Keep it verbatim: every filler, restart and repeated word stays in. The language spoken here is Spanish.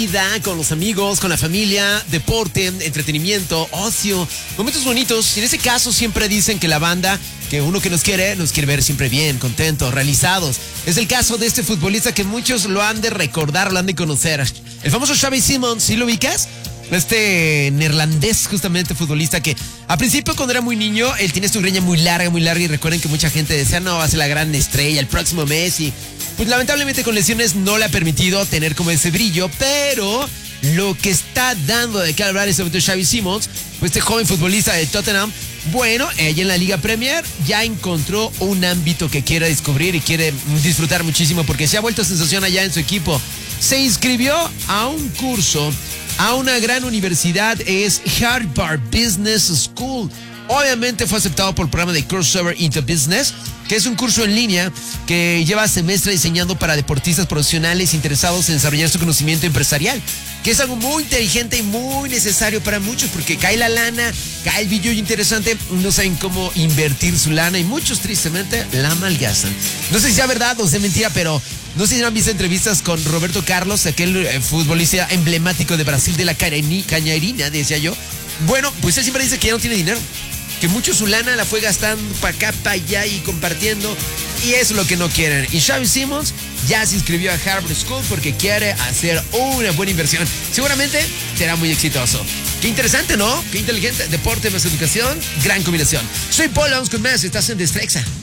Con los amigos, con la familia, deporte, entretenimiento, ocio, momentos bonitos. Y en ese caso siempre dicen que la banda, que uno que nos quiere, nos quiere ver siempre bien, contentos, realizados. Es el caso de este futbolista que muchos lo han de recordar, lo han de conocer. El famoso Xavi Simons, ¿sí lo ubicas? Este neerlandés, justamente, futbolista que a principio, cuando era muy niño, él tiene su greña muy larga, muy larga. Y recuerden que mucha gente decía, no, va a ser la gran estrella, el próximo Messi. Pues lamentablemente con lesiones no le ha permitido tener como ese brillo, pero lo que está dando de qué hablar es sobre todo Xavi Simons, pues este joven futbolista de Tottenham. Bueno, ella en la Liga Premier ya encontró un ámbito que quiere descubrir y quiere disfrutar muchísimo porque se ha vuelto sensación allá en su equipo. Se inscribió a un curso, a una gran universidad, es Harvard Business School. Obviamente fue aceptado por el programa de Crossover into Business, que es un curso en línea que lleva semestre diseñando para deportistas profesionales interesados en desarrollar su conocimiento empresarial, que es algo muy inteligente y muy necesario para muchos, porque cae la lana, cae el billullo interesante, no saben cómo invertir su lana y muchos tristemente la malgastan. No sé si sea verdad o sea mentira, pero no sé si han visto entrevistas con Roberto Carlos, aquel eh, futbolista emblemático de Brasil de la Cañarina, decía yo. Bueno, pues él siempre dice que ya no tiene dinero, que mucho su lana la fue gastando para acá, para allá y compartiendo, y eso es lo que no quieren. Y Xavi Simons ya se inscribió a Harvard School porque quiere hacer una buena inversión. Seguramente será muy exitoso. Qué interesante, ¿no? Qué inteligente. Deporte más educación, gran combinación. Soy Paul, vamos con más. Estás en Destrexa.